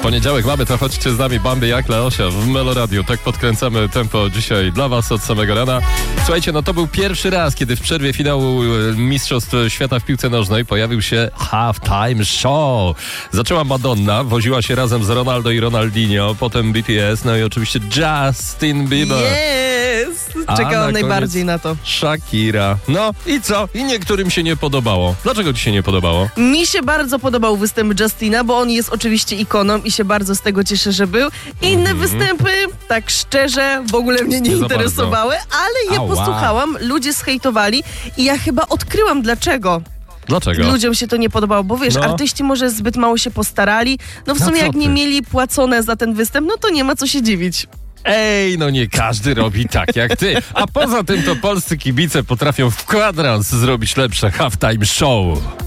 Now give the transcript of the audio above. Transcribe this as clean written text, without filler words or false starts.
Poniedziałek mamy, to chodźcie z nami Bambi jak Leosia w Meloradiu. Tak podkręcamy tempo dzisiaj dla was od samego rana. Słuchajcie, no to był pierwszy raz, kiedy w przerwie finału Mistrzostw Świata w piłce nożnej pojawił się Halftime Show. Zaczęła Madonna, woziła się razem z Ronaldo i Ronaldinho, potem BTS, no i oczywiście Justin Bieber. Yes! Czekałam najbardziej na to. Shakira. No i co? I niektórym się nie podobało. Dlaczego ci się nie podobało? Mi się bardzo podobał występ Justina, bo on jest oczywiście ikoną i się bardzo z tego cieszę, że był. Inne występy, tak szczerze, w ogóle mnie nie interesowały, ale je posłuchałam, ludzie zhejtowali i ja chyba odkryłam dlaczego. Dlaczego? Ludziom się to nie podobało, bo wiesz, artyści może zbyt mało się postarali. No w sumie jak nie mieli płacone za ten występ, no to nie ma co się dziwić. Ej, no nie każdy robi tak jak ty. A poza tym to polscy kibice potrafią w kwadrans zrobić lepsze halftime show.